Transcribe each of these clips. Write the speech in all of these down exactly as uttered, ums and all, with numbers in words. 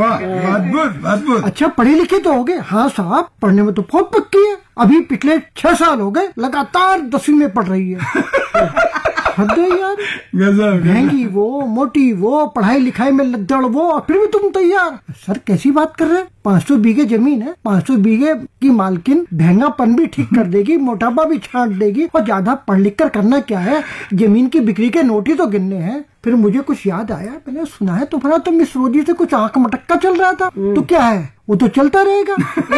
वाह, अद्भुत अद्भुत। अच्छा पढ़े लिखे तो हो गए? हाँ साहब, पढ़ने में तो बहुत पक्की है। अभी पिछले छह साल हो गए लगातार दसवीं में पढ़ रही है। हद है यार, महंगी वो, मोटी वो, पढ़ाई लिखाई में लद्दड़ वो, और फिर भी तुम तैयार। सर कैसी बात कर रहे हैं? पाँच सौ बीघे जमीन है, पाँच सौ बीघे की मालकिन महंगापन भी ठीक कर देगी, मोटापा भी छांट देगी, और ज्यादा पढ़ लिख कर करना क्या है? जमीन की बिक्री के नोट ही तो गिनने हैं। फिर मुझे कुछ याद आया, मैंने सुना है तुम्हारा तो मिस रोजी से कुछ आंख मटक्का चल रहा था, तो क्या है वो तो चलता रहेगा।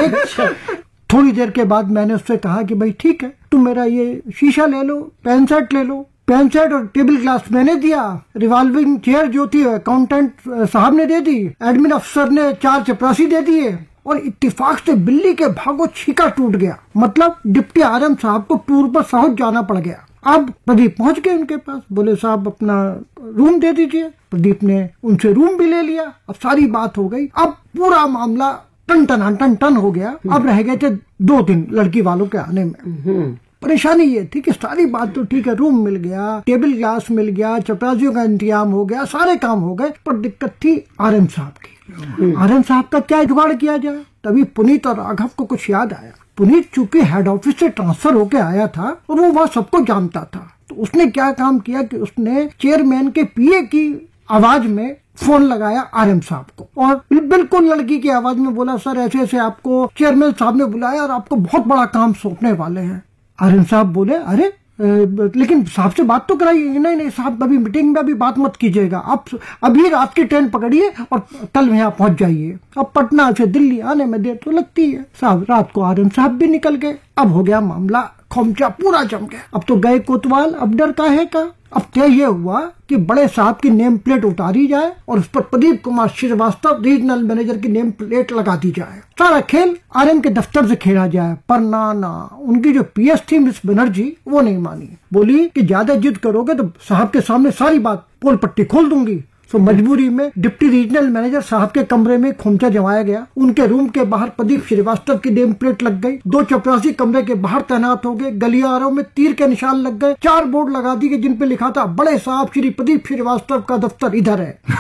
एक थोड़ी देर के बाद मैंने उससे कहा कि भाई ठीक है, तुम मेरा ये शीशा ले लो, पेन सेट ले लो। पेन सेट और टेबल ग्लास मैंने दिया, रिवॉल्विंग चेयर जो थी अकाउंटेंट साहब ने दे दी, एडमिन अफसर ने चार चपरासी दे दिए, और इत्तेफाक से बिल्ली के भागो छीका टूट गया। मतलब डिप्टी आरएम साहब को टूर पर साउथ जाना पड़ गया। अब प्रदीप पहुंच गए उनके पास, बोले साहब अपना रूम दे दीजिए। प्रदीप ने उनसे रूम भी ले लिया। अब सारी बात हो गई। अब पूरा मामला टन टन टन टन हो गया। अब रह गए थे दो दिन लड़की वालों के आने में। परेशानी ये थी कि सारी बात तो ठीक है, रूम मिल गया, टेबल ग्लास मिल गया, चपरासियों का इंतजाम हो गया, सारे काम हो गए, पर दिक्कत थी आरएम साहब की। आरएम साहब का क्या जुगाड़ किया जाए? तभी पुनीत और राघव को कुछ याद आया। पुनीत चूंकि हेड ऑफिस से ट्रांसफर होके आया था और वो वहाँ सबको जानता था, तो उसने क्या काम किया कि उसने चेयरमैन के पीए की आवाज में फोन लगाया आरएम साहब को, और बिल्कुल लड़की की आवाज में बोला, सर ऐसे ऐसे आपको चेयरमैन साहब ने बुलाया और आपको बहुत बड़ा काम सौंपने वाले हैं। आरएम साहब बोले, अरे ए, लेकिन साहब से बात तो कराइए। नहीं नहीं साहब, अभी मीटिंग में अभी बात मत कीजिएगा, आप अभी रात की ट्रेन पकड़िए और कल यहाँ पहुंच जाइए। अब पटना से दिल्ली आने में देर तो लगती है। साहब रात को आरएम साहब भी निकल गए। अब हो गया मामला खोमचा पूरा जम गया। अब तो गए कोतवाल, अब डर का है का। अब तय ये हुआ कि बड़े साहब की नेम प्लेट उतारी जाए और उस पर प्रदीप कुमार श्रीवास्तव रीजनल मैनेजर की नेम प्लेट लगा दी जाए। सारा खेल आरएम के दफ्तर से खेला जाए। पर ना ना, उनकी जो पीएस थी मिस बनर्जी, वो नहीं मानी। बोली कि ज्यादा जिद करोगे तो साहब के सामने सारी बात पोल पट्टी खोल दूंगी। तो मजबूरी में डिप्टी रीजनल मैनेजर साहब के कमरे में खोमचा जमाया गया। उनके रूम के बाहर प्रदीप श्रीवास्तव की नेम प्लेट लग गई। दो चपरासी कमरे के बाहर तैनात हो गए। गलियारों में तीर के निशान लग गए। चार बोर्ड लगा दिए जिन पे लिखा था, बड़े साहब श्री प्रदीप श्रीवास्तव का दफ्तर इधर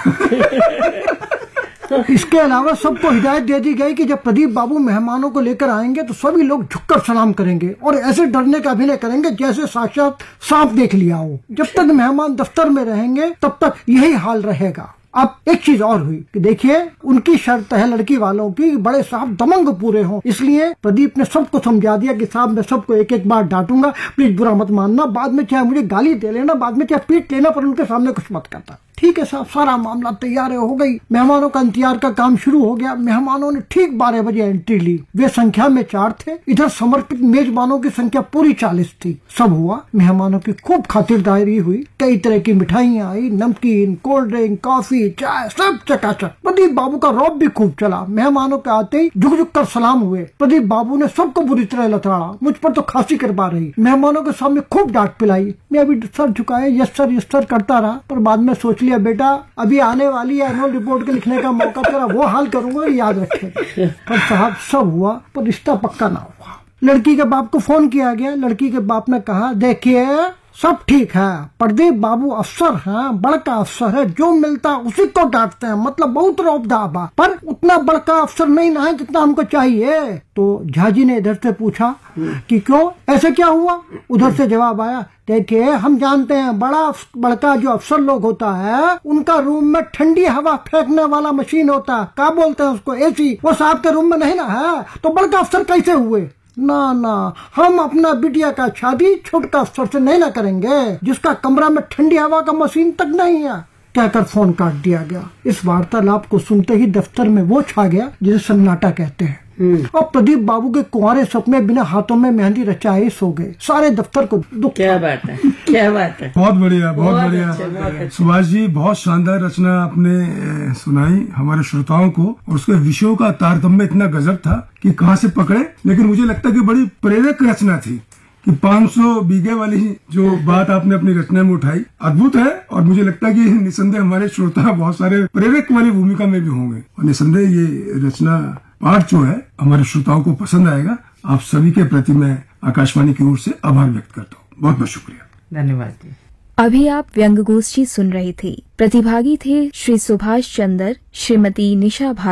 है। इसके अलावा सबको हिदायत दे दी गई कि जब प्रदीप बाबू मेहमानों को लेकर आएंगे तो सभी लोग झुककर सलाम करेंगे और ऐसे डरने का अभिनय करेंगे जैसे साक्षात सांप देख लिया हो। जब तक मेहमान दफ्तर में रहेंगे तब तक यही हाल रहेगा। अब एक चीज और हुई कि देखिए, उनकी शर्त है लड़की वालों की, बड़े साहब दमंग पूरे हों। इसलिए प्रदीप ने सबको समझा दिया कि साहब मैं सबको एक एक बार डांटूंगा, प्लीज बुरा मत मानना, बाद में चाहे मुझे गाली दे लेना, बाद में चाहे पीट लेना, पर उनके सामने कुछ मत करता। ठीक है साहब, सारा मामला तैयार हो गई। मेहमानों का इंतजार का काम शुरू हो गया। मेहमानों ने ठीक बारह बजे एंट्री ली। वे संख्या में चार थे। इधर समर्पित मेजबानों की संख्या पूरी चालीस थी। सब हुआ, मेहमानों की खूब खातिरदारी हुई। कई तरह की मिठाइयाँ आई, नमकीन, कोल्ड ड्रिंक, कॉफी, चाय, सब चकाचक। प्रदीप बाबू का रौब भी खूब चला। मेहमानों के आते ही झुक झुक कर सलाम हुए। प्रदीप बाबू ने सबको बुरी तरह लताड़ा। मुझ पर तो खांसी करवा रही। मेहमानों के सामने खूब डांट पिलाई। मैं अभी सर झुकाए यस सर यस सर करता रहा, पर बाद में सोच लिया, बेटा अभी आने वाली है एनुअल रिपोर्ट के लिखने का मौका, तेरा वो हाल करूंगा, याद रखेगा। पर साहब सब हुआ, पर रिश्ता पक्का ना हुआ। लड़की के बाप को फोन किया गया। लड़की के बाप ने कहा, देखिए सब ठीक है, प्रदीप बाबू अफसर हैं, बड़का अफसर है, जो मिलता उसी को डांटते हैं, मतलब बहुत रौबदाब है, पर उतना बड़का अफसर नहीं ना है जितना हमको चाहिए। तो झाजी ने इधर से पूछा कि क्यों, ऐसे क्या हुआ? उधर से जवाब आया, देखिए हम जानते हैं बड़ा बड़का जो अफसर लोग होता है उनका रूम में ठंडी हवा फेंकने वाला मशीन होता है, क्या बोलते हैं उसको, एसी, वो साहब के रूम में नहीं ना है, तो बड़का अफसर कैसे हुए? ना ना, हम अपना बिटिया का शादी छोटका अफसर से नहीं ना करेंगे जिसका कमरा में ठंडी हवा का मशीन तक नहीं है, कहकर फोन काट दिया गया। इस वार्तालाप को सुनते ही दफ्तर में वो छा गया जिसे सन्नाटा कहते हैं। और प्रदीप बाबू के कुंवारे सपने बिना हाथों में मेहंदी रचाए सो गए। सारे दफ्तर को दुख। क्या बात है, क्या बात है। बहुत बढ़िया, बहुत बढ़िया सुभाष जी, बहुत शानदार रचना आपने सुनाई हमारे श्रोताओं को, और उसके विषयों का तारतम्य इतना गजब था कि कहाँ से पकड़े। लेकिन मुझे लगता है कि बड़ी प्रेरक रचना थी कि पाँच सौ बीघे वाली जो बात आपने अपनी रचना में उठाई, अद्भुत है। और मुझे लगता है कि निसंदेह हमारे श्रोता बहुत सारे प्रेरक वाली भूमिका में भी होंगे, और निसंदेह ये रचना पाठ जो है हमारे श्रोताओं को पसंद आएगा। आप सभी के प्रति मैं आकाशवाणी की ओर से आभार व्यक्त करता हूँ। बहुत बहुत शुक्रिया, धन्यवाद जी। अभी आप व्यंग गोष्ठी सुन रही थी। प्रतिभागी थे श्री सुभाष चंद्र, श्रीमती निशा भारती।